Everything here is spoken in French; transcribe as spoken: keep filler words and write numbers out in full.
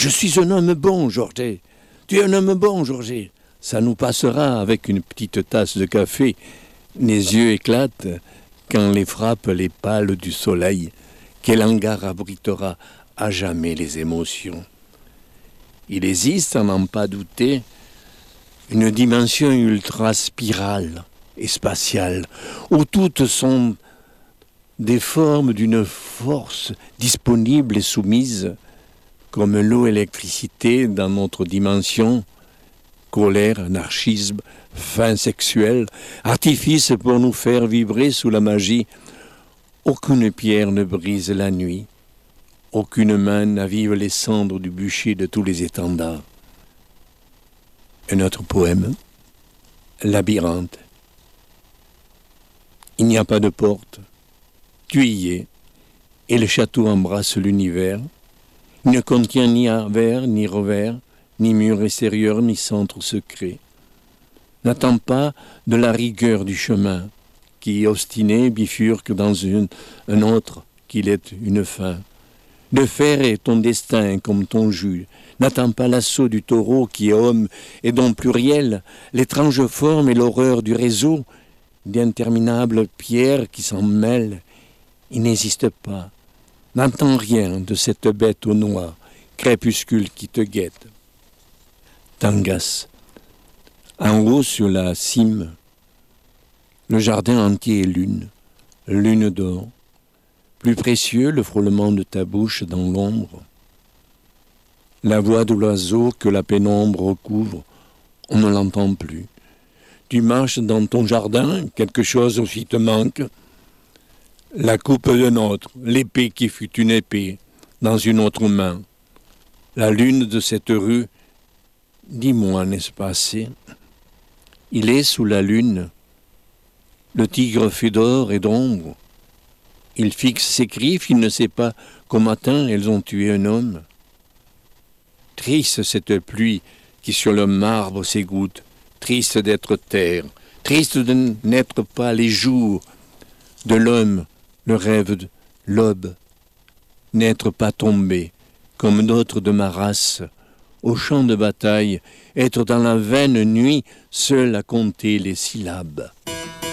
Je suis un homme bon, Georges. Tu es un homme bon, Georges. Ça nous passera avec une petite tasse de café. Les yeux éclatent quand les frappent les pâles du soleil. Quel hangar abritera à jamais les émotions. Il existe, à n'en pas douter, une dimension ultra-spirale et spatiale, où toutes sont des formes d'une force disponible et soumise, comme l'eau et l'électricité dans notre dimension, colère, anarchisme, fin sexuelle, artifice pour nous faire vibrer sous la magie. Aucune pierre ne brise la nuit, aucune main n'avive les cendres du bûcher de tous les étendards. Un autre poème, Labyrinthe. Il n'y a pas de porte, tu y es, et le château embrasse l'univers. Il ne contient ni avers, ni revers, ni mur extérieur, ni centre secret. N'attends pas de la rigueur du chemin, qui, obstiné, bifurque dans une, un autre, qu'il est une fin. De fer est ton destin comme ton jus. N'attends pas l'assaut du taureau qui est homme et dont pluriel, l'étrange forme et l'horreur du réseau, d'interminables pierres qui s'en mêlent. Il n'existe pas. N'entends rien de cette bête au noir, crépuscule qui te guette. Tangas. En haut sur la cime, le jardin entier est lune, lune d'or. Plus précieux le frôlement de ta bouche dans l'ombre. La voix de l'oiseau que la pénombre recouvre, on ne l'entend plus. Tu marches dans ton jardin, quelque chose aussi te manque. La coupe d'un autre, l'épée qui fut une épée, dans une autre main. La lune de cette rue, dis-moi, n'est-ce pas assez? Il est sous la lune, le tigre fait d'or et d'ombre. Il fixe ses griffes, il ne sait pas qu'au matin elles ont tué un homme. Triste cette pluie qui sur le marbre s'égoutte, triste d'être terre, triste de n'être pas les jours de l'homme, le rêve de l'aube, n'être pas tombé, comme d'autres de ma race, au champ de bataille, être dans la vaine nuit, seul à compter les syllabes.